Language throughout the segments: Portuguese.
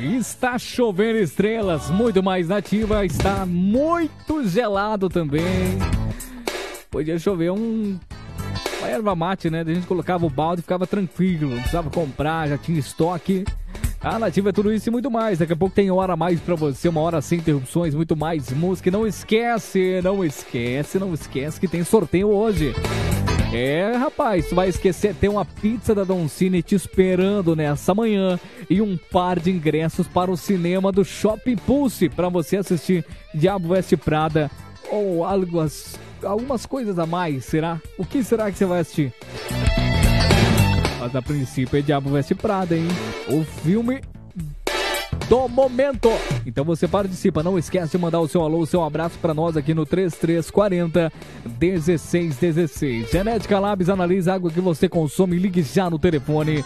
Está chovendo estrelas, muito mais nativa, está muito gelado também. Podia chover uma erva mate, né? A gente colocava o balde e ficava tranquilo, não precisava comprar, já tinha estoque. A Nativa é tudo isso e muito mais. Daqui a pouco tem hora a mais pra você, uma hora sem interrupções, muito mais música. E não esquece que tem sorteio hoje. Rapaz, tu vai esquecer, tem uma pizza da Don Cine te esperando nessa manhã e um par de ingressos para o cinema do Shopping Pulse para você assistir Diabo Veste Prada ou algumas coisas a mais, será? O que será que você vai assistir? Mas a princípio é Diabo Veste Prada, hein? O filme do momento. Então você participa, não esquece de mandar o seu alô, o seu abraço pra nós aqui no 3340-1616. Genética Labs analisa a água que você consome, ligue já no telefone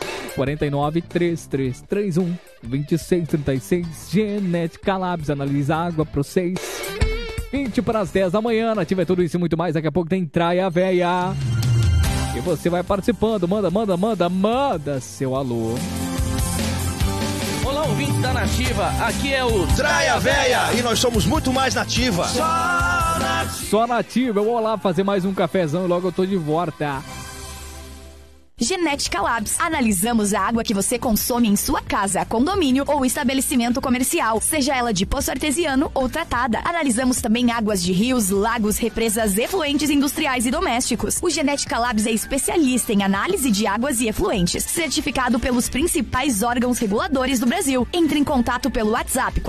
49-3331-2636. Genética Labs analisa a água pra vocês. 20 para as 10 da manhã, Nativa é tudo isso e muito mais. Daqui a pouco tem Traia Véia. E você vai participando, manda seu alô. Olá, ouvinte da Nativa, aqui é o Traia Véia e nós somos muito mais Nativa. Só Nativa, eu vou lá fazer mais um cafezão e logo eu tô de volta. Genética Labs. Analisamos a água que você consome em sua casa, condomínio ou estabelecimento comercial, seja ela de poço artesiano ou tratada. Analisamos também águas de rios, lagos, represas, efluentes industriais e domésticos. O Genética Labs é especialista em análise de águas e efluentes, certificado pelos principais órgãos reguladores do Brasil. Entre em contato pelo WhatsApp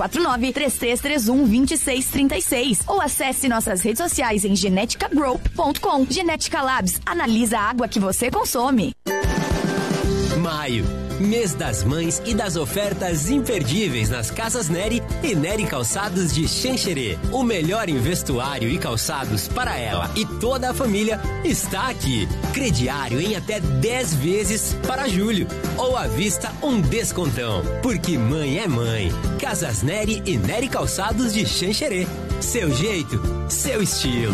49-3331-2636 ou acesse nossas redes sociais em geneticagroup.com. Genética Labs. Analisa a água que você consome. Maio, mês das mães e das ofertas imperdíveis nas Casas Nery e Nery Calçados de Xanxerê. O melhor em vestuário e calçados para ela e toda a família está aqui. Crediário em até 10 vezes para julho. Ou à vista um descontão. Porque mãe é mãe. Casas Nery e Nery Calçados de Xanxerê. Seu jeito, seu estilo.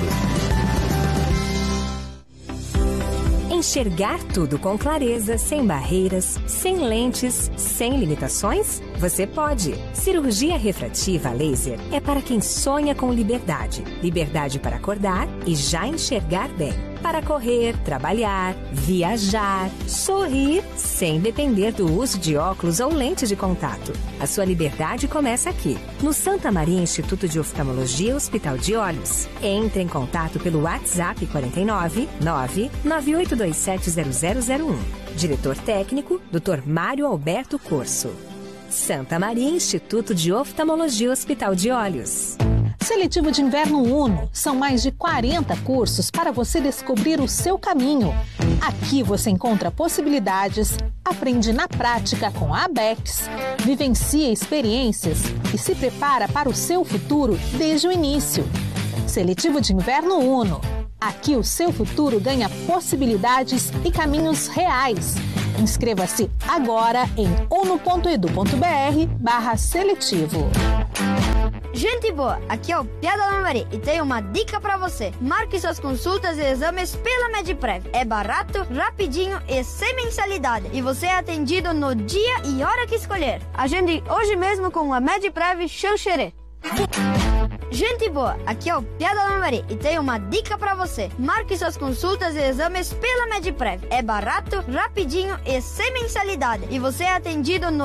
Enxergar tudo com clareza, sem barreiras, sem lentes, sem limitações? Você pode. Cirurgia refrativa laser é para quem sonha com liberdade. Liberdade para acordar e já enxergar bem. Para correr, trabalhar, viajar, sorrir, sem depender do uso de óculos ou lentes de contato. A sua liberdade começa aqui, no Santa Maria Instituto de Oftalmologia Hospital de Olhos. Entre em contato pelo WhatsApp 49 998270001. Diretor técnico, Dr. Mário Alberto Corso. Santa Maria Instituto de Oftalmologia Hospital de Olhos. Seletivo de Inverno Uno. São mais de 40 cursos para você descobrir o seu caminho. Aqui você encontra possibilidades, aprende na prática com a ABEX, vivencia experiências e se prepara para o seu futuro desde o início. Seletivo de Inverno Uno. Aqui o seu futuro ganha possibilidades e caminhos reais. Inscreva-se agora em uno.edu.br/seletivo. Gente boa, aqui é o Piada da Mari e tenho uma dica pra você. Marque suas consultas e exames pela Medprev. É barato, rapidinho e sem mensalidade. E você é atendido no dia e hora que escolher. Agende hoje mesmo com a Medprev Xanxerê. Gente boa, aqui é o Piada da Mari e tenho uma dica pra você. Marque suas consultas e exames pela Medprev. É barato, rapidinho e sem mensalidade. E você é atendido no